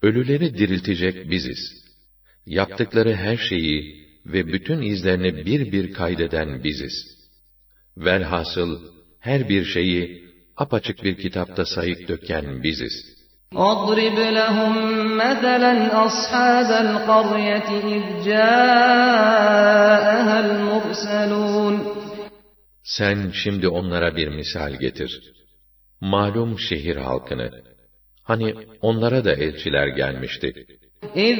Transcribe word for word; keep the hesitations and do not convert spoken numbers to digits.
Ölüleri diriltecek biziz. Yaptıkları her şeyi ve bütün izlerini bir bir kaydeden biziz. Velhasıl her bir şeyi apaçık bir kitapta sayık döken biziz. اضرب لهم مثلا أصحاب القرية إذ جاءها المرسلون. Sen şimdi onlara bir misal getir. Malum şehir halkını. Hani onlara da elçiler gelmişti. إذ